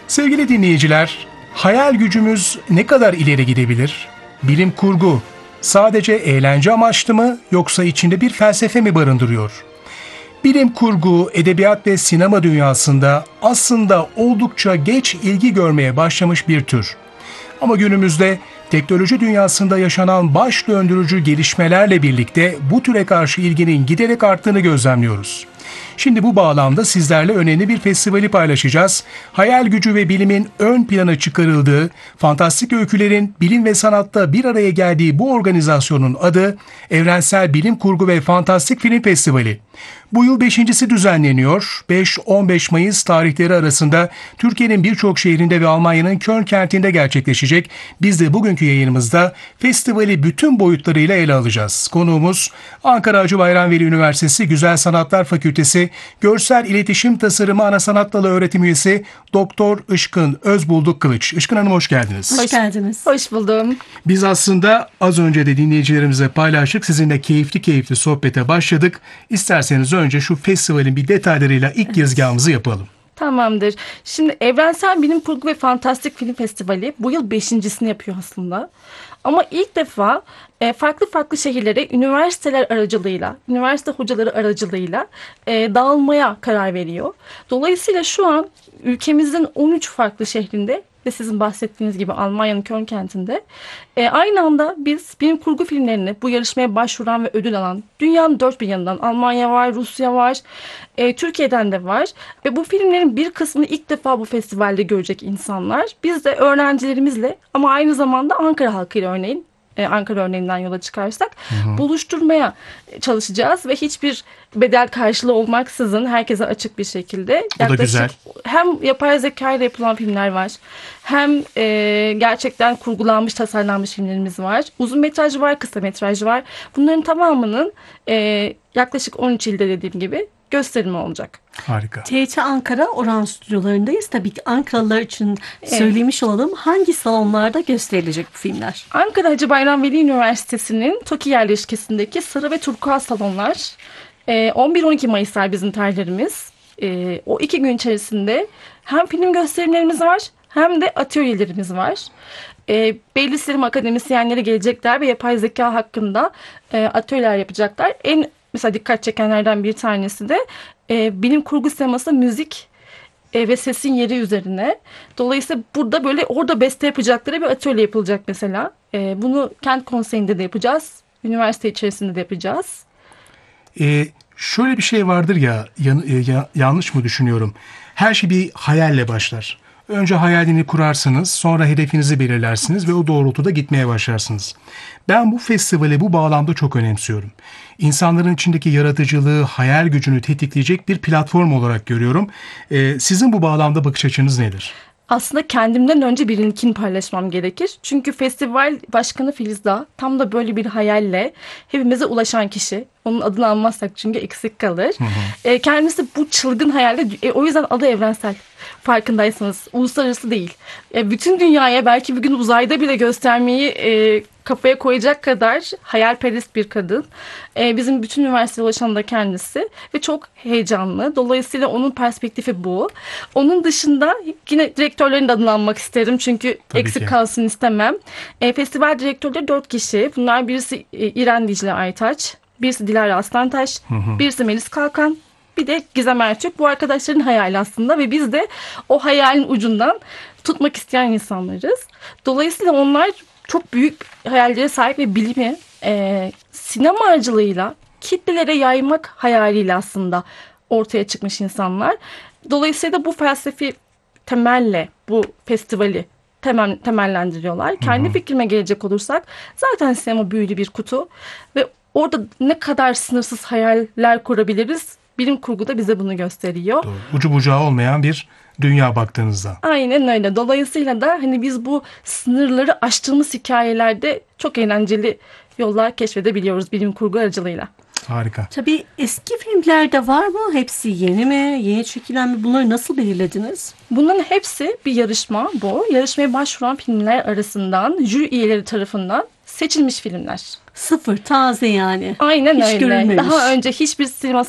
Sevgili dinleyiciler, hayal gücümüz ne kadar ileri gidebilir? Bilim kurgu sadece eğlence amaçlı mı yoksa içinde bir felsefe mi barındırıyor? Bilim kurgu, edebiyat ve sinema dünyasında aslında oldukça geç ilgi görmeye başlamış bir tür. Ama günümüzde teknoloji dünyasında yaşanan baş döndürücü gelişmelerle birlikte bu türe karşı ilginin giderek arttığını gözlemliyoruz. Şimdi bu bağlamda sizlerle önemli bir festivali paylaşacağız. Hayal gücü ve bilimin ön plana çıkarıldığı, fantastik öykülerin bilim ve sanatta bir araya geldiği bu organizasyonun adı Evrensel Bilim Kurgu ve Fantastik Film Festivali. Bu yıl 5.'si düzenleniyor. 5-15 Mayıs tarihleri arasında Türkiye'nin birçok şehrinde ve Almanya'nın Köln kentinde gerçekleşecek. Biz de bugünkü yayınımızda festivali bütün boyutlarıyla ele alacağız. Konuğumuz Ankara Hacı Bayram Veli Üniversitesi Güzel Sanatlar Fakültesi Görsel İletişim Tasarımı Ana Sanat Dalı öğretim üyesi Doktor Işkın Özbulduk Kılıç. Işkın Hanım hoş geldiniz. Hoş geldiniz. Hoş buldum. Biz aslında az önce de dinleyicilerimize paylaştık. Sizinle keyifli sohbete başladık. İsterseniz önce şu festivalin bir detaylarıyla ilk girizgahımızı yapalım. Tamamdır. Şimdi Evrensel Bilim Kurgu ve Fantastik Film Festivali bu yıl 5.'sini yapıyor aslında. Ama ilk defa farklı şehirlere üniversiteler aracılığıyla, üniversite hocaları aracılığıyla dağılmaya karar veriyor. Dolayısıyla şu an ülkemizin 13 farklı şehrinde ve sizin bahsettiğiniz gibi Almanya'nın Köln kentinde aynı anda biz bilim kurgu filmlerini bu yarışmaya başvuran ve ödül alan dünyanın dört bir yanından Almanya var, Rusya var, Türkiye'den de var ve bu filmlerin bir kısmını ilk defa bu festivalde görecek insanlar. Biz de öğrencilerimizle ama aynı zamanda Ankara halkıyla örneğin Ankara örneğinden yola çıkarsak buluşturmaya çalışacağız ve hiçbir bedel karşılığı olmaksızın herkese açık bir şekilde. O da güzel. Hem yapay zeka ile yapılan filmler var, hem gerçekten kurgulanmış, tasarlanmış filmlerimiz var. Uzun metraj var, kısa metraj var. Bunların tamamının yaklaşık 13 ilde dediğim gibi gösterimi olacak. Harika. TRT Ankara Oran stüdyolarındayız. Tabii ki Ankaralılar için söylemiş olalım. Hangi salonlarda gösterilecek bu filmler? Ankara Hacı Bayram Veli Üniversitesi'nin TOKİ yerleşkesindeki sarı ve turkuaz salonlar. 11-12 Mayıs'lar bizim tarihlerimiz. O 2 gün içerisinde hem film gösterimlerimiz var hem de atölyelerimiz var. Belli sinema akademisyenleri gelecekler ve yapay zeka hakkında atölyeler yapacaklar. Mesela dikkat çekenlerden bir tanesi de bilim kurgu sineması müzik ve sesin yeri üzerine. Dolayısıyla burada böyle orada beste yapacakları bir atölye yapılacak mesela. Bunu kent konseyinde de yapacağız. Üniversite içerisinde de yapacağız. Şöyle bir şey vardır ya, yanlış mı düşünüyorum? Her şey bir hayalle başlar. Önce hayalini kurarsınız, sonra hedefinizi belirlersiniz ve o doğrultuda gitmeye başlarsınız. Ben bu festivali bu bağlamda çok önemsiyorum. İnsanların içindeki yaratıcılığı, hayal gücünü tetikleyecek bir platform olarak görüyorum. Sizin bu bağlamda bakış açınız nedir? Aslında kendimden önce birininkini paylaşmam gerekir. Çünkü festival başkanı Filiz Dağ tam da böyle bir hayalle hepimize ulaşan kişi. Onun adını almazsak çünkü eksik kalır. Kendisi bu çılgın hayalle, o yüzden adı evrensel. Farkındaysanız uluslararası değil. Bütün dünyaya belki bir gün uzayda bile göstermeyi kafaya koyacak kadar hayalperest bir kadın. Bizim bütün üniversiteye ulaşan da kendisi ve çok heyecanlı. Dolayısıyla onun perspektifi bu. Onun dışında yine direktörlerin de adını almak isterim çünkü Tabii eksik ki kalsın istemem. Festival direktörleri 4 kişi. Bunlar birisi İren Dicle Aytaç, birisi Dilara Aslantaş, birisi Melis Kalkan, bir de Gizem Ertürk. Bu arkadaşların hayali aslında ve biz de o hayalin ucundan tutmak isteyen insanlarız. Dolayısıyla onlar çok büyük hayallere sahip ve bilimi sinema aracılığıyla kitlelere yaymak hayaliyle aslında ortaya çıkmış insanlar. Dolayısıyla bu felsefi temelle bu festivali temellendiriyorlar. Kendi fikrime gelecek olursak zaten sinema büyülü bir kutu ve orada ne kadar sınırsız hayaller kurabiliriz. Bilim kurgu da bize bunu gösteriyor. Doğru. Ucu bucağı olmayan bir dünya baktığınızda. Aynen öyle. Dolayısıyla da hani biz bu sınırları aştığımız hikayelerde çok eğlenceli yollar keşfedebiliyoruz bilim kurgu aracılığıyla. Harika. Tabii eski filmler de var mı? Hepsi yeni mi? Yeni çekilen mi? Bunları nasıl belirlediniz? Bunların hepsi bir yarışma bu. Yarışmaya başvuran filmler arasından jüri üyeleri tarafından seçilmiş filmler. Sıfır, taze yani. Aynen Hiç öyle. görülmemiş. Daha önce hiçbir sinema